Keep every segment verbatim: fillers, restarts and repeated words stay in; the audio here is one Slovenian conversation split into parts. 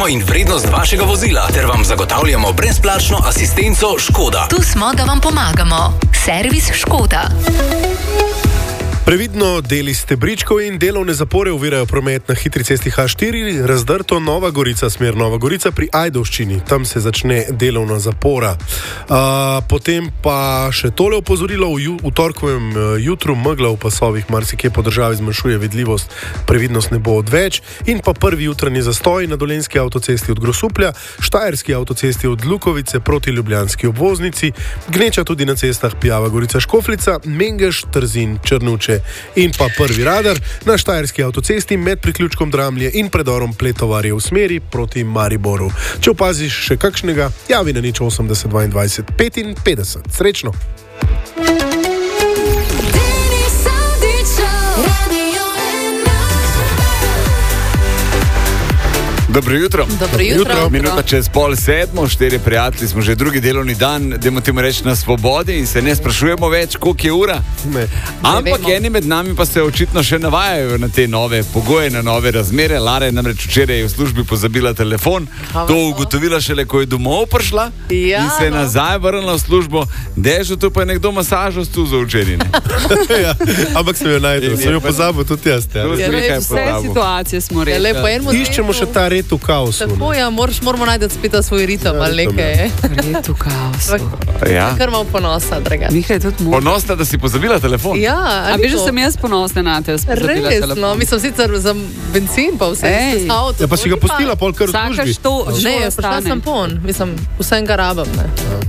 formo in vrednost vašega vozila ter vam zagotavljamo brezplačno asistenco Škoda. Tu smo, da vam pomagamo. Servis Škoda. Previdno, deli stebričkov in delovne zapore ovirajo promet na hitri cesti H štiri, razdrto Nova Gorica, smer Nova Gorica pri Ajdovščini. Tam se začne delovna zapora. Uh, potem pa še tole opozorilo. V, ju, v torkovem uh, jutru megla v pasovih marsikje po državi zmanjšuje vidljivost, previdnost ne bo odveč. In pa prvi jutranji zastoj na Dolenjski avtocesti od Grosuplja, Štajerski avtocesti od Lukovice proti ljubljanski obvoznici, gneča tudi na cestah Pijava Gorica Škofljica, Mengeš, Trzin, Črnuče in pa prvi radar na Štajerski avtocesti med priključkom Dramlje in predorom Pletovarje v smeri proti Mariboru. Če opaziš še kakšnega, javi na nič osemdeset dvaindvajset petinpetdeset. Srečno! Dobro jutro. Dobro jutro. Minuta čez pol sedmo, štiri prijatelji, smo že drugi delovni dan, dajmo temu reči na svobodi in se ne sprašujemo več, koliko je ura. Ne. Ampak eni med nami pa se očitno še navajajo na te nove pogoje, na nove razmere. Lara je namreč včeraj v službi pozabila telefon, to ugotovila šele, ko je domov prišla Ja, in se je no. nazaj vrnila v službo. Dežo, tu pa je nekdo masažo stu za včeraj. ja, ampak sem jo najdel, sem jo pozabil tudi jaz. Ja. Ja, nekaj je Vse pozabil. situacije smo Ja, lepo, rekli. enemu Iščemo še ta red v kaosu. Tako, ja, moraš, moramo najti spet svoj ritem Ja, ali ritem, nekaj. Red v kaosu. Ja. Kar imam ponosa, draga. Miha je tudi moj. Ponosna, da si pozabila telefon. Ja, A ali veš, da to? sem jaz ponosna na te, da sem pozabila Res, telefon. no, mislim sicer za benzin pa vse, Ej. z avto. Ja, pa si ga pustila pol kar v Vsaka službi. što, Ne, što prišla ostane. sem pon, mislim, vsem ga rabam, ne.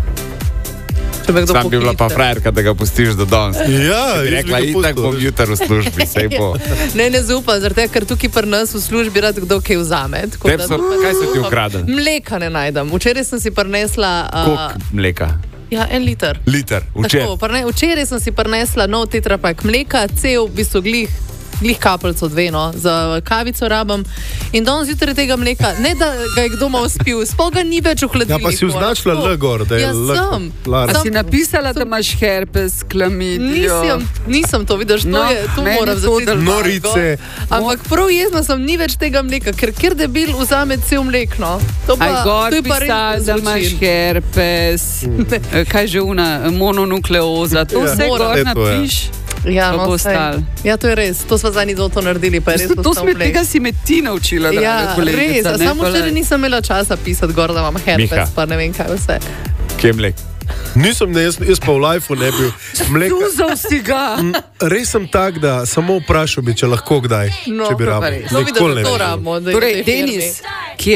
Če me kdo Sam bi bila pa pokliče. frajerka, da ga pustiš do danes. Ja, Bi jaz bi rekla, ga itak pustil. bom jutr v službi, sej bo. Ne, ne zaupam, zaradi tega, ker tukaj pri nas v službi rad kdo kaj vzame. tako Tebi da- so- kaj so ti ukradli? Mleka ne najdem. Včeraj sem si prinesla... Uh, Koliko mleka? Ja, en liter. Liter, včeraj. Tako, prne, včeraj sem si prinesla nov tetrapak mleka, cel, v bistvu glih, glih kapelco dve, no, za kavico rabam. In danes zjutraj tega mleka, ne da ga je kdo malo spil, spol ga ni več v Ja, hladilniku. pa si označila Tako. L gor, da je Ja, L. sem. Lara. A si napisala, da imaš herpes, klamidijo? Nisem, nisem to, vidiš, to, No, je, to meni moram to začeti. delujem. Norice. Ampak prav jezna sem, ni več tega mleka, ker kjer debil vzame cel mlek, no. To pa, Aj gor to je pa res pisal, da imaš zločin. herpes, eh, kaj že una, mononukleoza, to Ja. vse Mora. gor E, to je. napiš. Ja, Pa no, bo saj. stalo. Ja, to je res. To smo zadnji dva to naredili, pa je res To postal sme, mlek. tega si me ti naučila, draga Ja, kolegica. res. A ne, samo pa včeraj le. nisem imela časa pisati gor, da imam herpes, Miha. pa ne vem kaj vse. Kje je mlek? Nisem, ne, jaz, jaz pa v lifeu ne bil. Mleka, Suzal si ga. res sem tak, da samo vprašal bi, če lahko kdaj, No, če bi to pa rabil. res. To vidiš, Nikoli da ne to bi. rabimo. da je Torej, v tej firmi. Denis,